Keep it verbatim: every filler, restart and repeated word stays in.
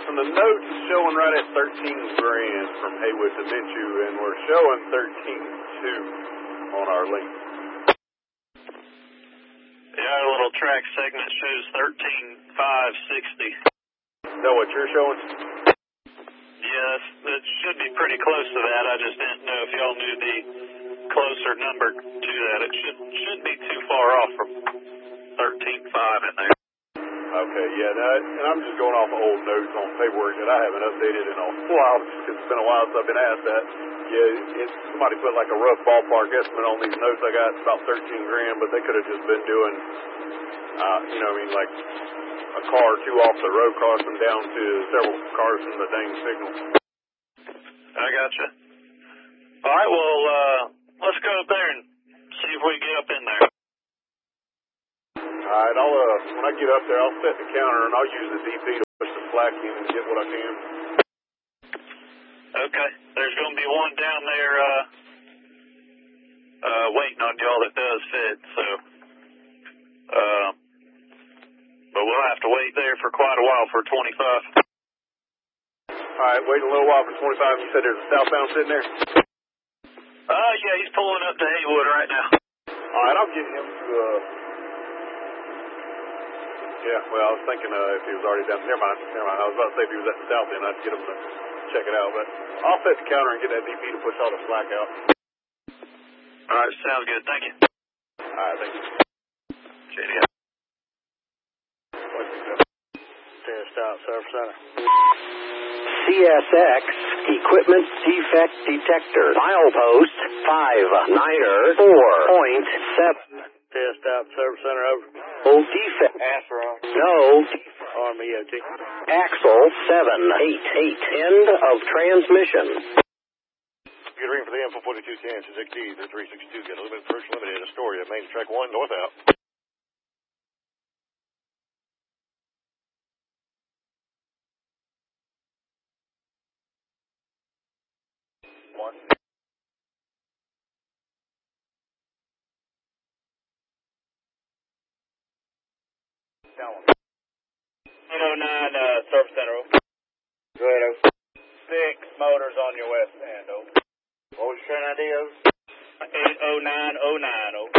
question. The note's showing right at thirteen grand from Haywood to Minshew, and we're showing thirteen two on our link. Yeah, our little track segment shows thirteen five sixty. Is that what you're showing? Yes, it should be pretty close to that. I just didn't know if y'all knew the closer number to that. It should should be too far off from thirteen five in there. Okay, yeah, that, and I'm just going off old notes on paperwork that I haven't updated in a while. It's been a while since I've been asked that. Yeah, it's, somebody put like a rough ballpark estimate on these notes I got. It's about thirteen grand, but they could have just been doing, uh, you know, I mean, like a car or two off the road, crossing down to several cars from the dang signal. I gotcha. All right, well, uh, let's go up there and see if we get up in there. All right, I'll, uh, when I get up there, I'll set the counter and I'll use the D P to push the slack in and get what I can. Okay, there's going to be one down there, uh, uh, waiting on y'all that does fit, so, uh, but we'll have to wait there for quite a while for twenty-five. All right, wait a little while for twenty-five. You said there's a southbound sitting there? Uh, yeah, he's pulling up to Haywood right now. All right, I'll get him to, uh, yeah, well, I was thinking uh, if he was already down. Never mind, never mind. I was about to say if he was at the south end, I'd get him to check it out. But I'll set the counter and get that D P to push all the slack out. All right, sounds good. Thank you. All right, thank you. J D. Test out, Service Center. C S X Equipment Defect Detector. Milepost five niner four point seven. Test out, Service Center, over. No defect. Astro. No. Army E O T. Axle seven eight eight. End of transmission. Get a ring for the M four forty-two ten, X D, the three sixty-two. Get a little bit first limited, Astoria, main track one, north out. One. Down one. eight oh nine, uh, Service Center, over. Go ahead, over. Six motors on your west end, over. What was your train I D, over? eight oh nine oh nine, over.